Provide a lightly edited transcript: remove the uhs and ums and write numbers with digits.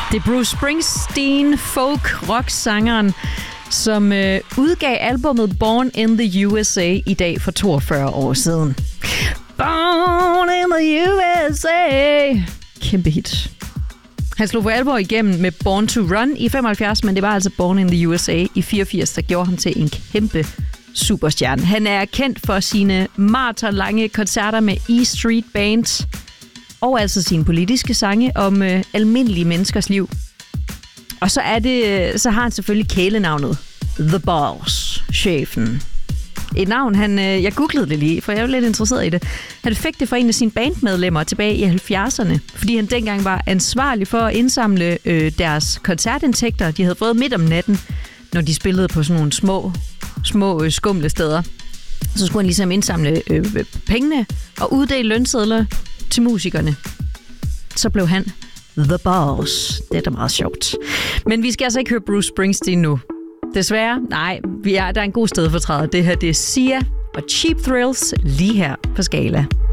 Det er Bruce Springsteen, folk-rock-sangeren, som udgav albumet Born in the USA i dag for 42 år siden. Born in the USA. Kæmpe hit. Han slog for alvor igennem med Born to Run i 75, men det var altså Born in the USA i 84, der gjorde ham til en kæmpe superstjerne. Han er kendt for sine maratonlange koncerter med E Street Band, og altså sine politiske sange om almindelige menneskers liv. Og så har han selvfølgelig kælenavnet The Boss, chefen. Et navn, jeg googlede det lige, for jeg var lidt interesseret i det. Han fik det fra en af sine bandmedlemmer tilbage i 70'erne, fordi han dengang var ansvarlig for at indsamle deres koncertindtægter, de havde fået midt om natten, når de spillede på sådan nogle små skumle steder. Så skulle han ligesom indsamle pengene og uddele lønsedler til musikerne. Så blev han The Boss. Det er da meget sjovt. Men vi skal altså ikke høre Bruce Springsteen nu. Desværre, nej, der er en god stedfortræder. Det her, det er Sia og Cheap Thrills lige her på Skala.